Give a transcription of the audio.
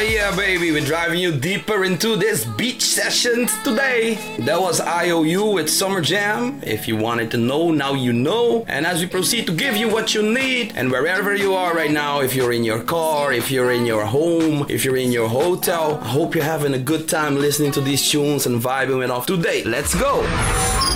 yeah, baby, we're driving you deeper into this beach sessions today. That was IOU with Summer Jam. If you wanted to know, now you know. And as we proceed to give you what you need, and wherever you are right now, if you're in your car, if you're in your home, if you're in your hotel, I hope you're having a good time listening to these tunes and vibing it off today. Let's go!